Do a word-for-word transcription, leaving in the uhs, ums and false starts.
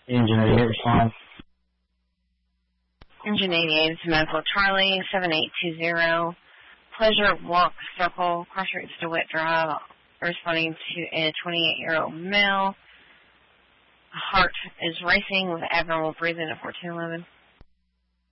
Engine eighty-eight response. Engine eighty-eight to Medical Charlie, seven eight two zero. Pleasure Walk Circle, Cross Routes DeWitt Drive, responding to a twenty-eight-year-old male. Heart is racing with abnormal breathing at fourteen eleven.